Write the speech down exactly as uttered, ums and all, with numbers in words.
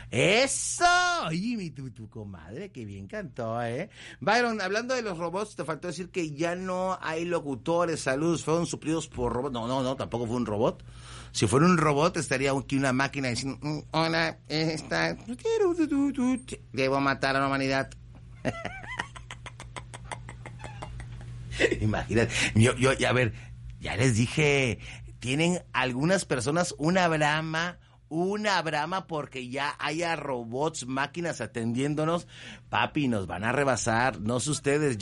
¡Eso! Oye, mi tu, tu comadre, que bien cantó, ¿eh? Byron, hablando de los robots, te faltó decir que ya no hay locutores, saludos, fueron suplidos por robots. No, no, no, tampoco fue un robot. Si fuera un robot, estaría aquí una máquina diciendo, mm, hola, esta... debo matar a la humanidad. Imagínate, yo, yo, a ver, ya les dije, tienen algunas personas una brama, una brama porque ya haya robots, máquinas atendiéndonos. Papi, nos van a rebasar, no sé ustedes.